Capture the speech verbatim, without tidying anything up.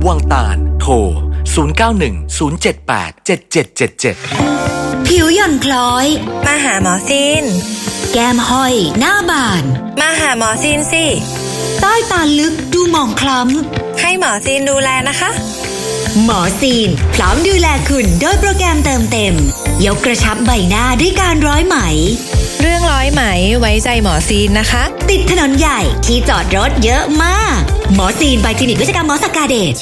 วังตาลโทรศูนย์ เก้า หนึ่ง ศูนย์ เจ็ด แปด เจ็ด เจ็ด เจ็ด เจ็ดผิวหย่อนคล้อยมาหาหมอซีนแก้มห้อยหน้าบานมาหาหมอซีนสิใต้ตาลึกดูหมองคล้ำให้หมอซีนดูแลนะคะหมอซีนพร้อมดูแลคุณด้วยโปรแกรมเติมเต็มยกกระชับใบหน้าด้วยการร้อยไหมเรื่องร้อยไหมไว้ใจหมอซีนนะคะติดถนนใหญ่ที่จอดรถเยอะมากหมอซีนบายคลินิกวิศวกรรมหมอสกาเดช